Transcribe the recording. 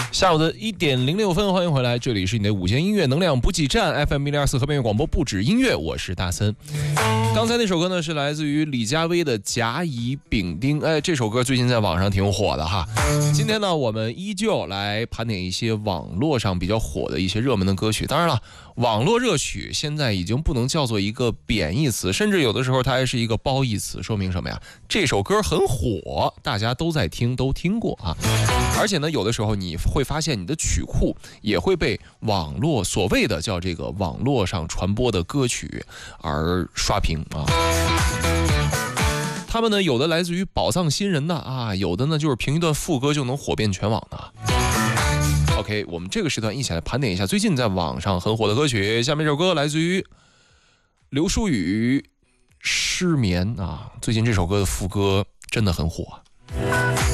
下午的1:06，欢迎回来，这里是你的午间音乐能量补给站 FM102.4 和平广播不止音乐，我是大森。刚才那首歌呢是来自于李佳薇的甲乙丙丁，这首歌最近在网上挺火的哈。今天呢我们依旧来盘点一些网络上比较火的一些热门的歌曲。当然了，网络热曲现在已经不能叫做一个贬义词，甚至有的时候它还是一个褒义词，说明什么呀？这首歌很火，大家都在听，都听过啊。而且呢，有的时候你会发现你的曲库也会被网络所谓的叫这个网络上传播的歌曲而刷屏啊。他们呢，有的来自于宝藏新人的啊，有的呢就是凭一段副歌就能火遍全网的。OK， 我们这个时段一起来盘点一下最近在网上很火的歌曲。下面这首歌来自于刘书宇《失眠》啊，最近这首歌的副歌真的很火。